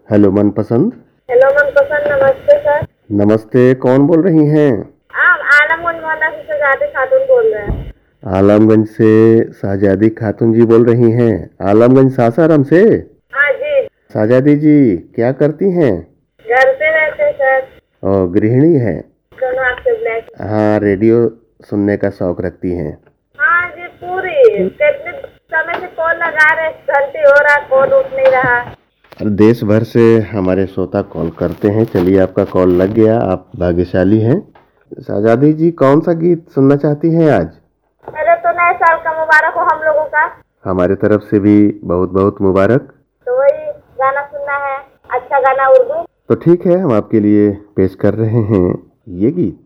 Hello मनपसंद। Hello मनपसंद, नमस्ते सर। नमस्ते, कौन बोल रही हैं? आप आलमगंज मोहल्ला से शहजादी खातून बोल रहे हैं। आलमगंज से शहजादी खातून जी बोल रही हैं? आलमगंज सासाराम से? हाँ जी। शहजादी जी क्या करती हैं? घर पे रहते सर। और गृहिणी है? दोनों आपसे ब्लैक। हाँ, रेडियो सुनने का शौक रखती हैं? हाँ जी, पूरी कितने समय से कॉल लगा रहे, घंटे हो रहा, कॉल उठ नहीं रहा। और देश भर से हमारे श्रोता कॉल करते हैं। चलिए, आपका कॉल लग गया, आप भाग्यशाली हैं। शहजादी जी कौन सा गीत सुनना चाहती हैं आज? पहले तो नए साल का मुबारक हो हम लोगों का। हमारे तरफ से भी बहुत बहुत मुबारक। तो वही गाना सुनना है, अच्छा गाना उर्दू। तो ठीक है, हम आपके लिए पेश कर रहे हैं ये गीत।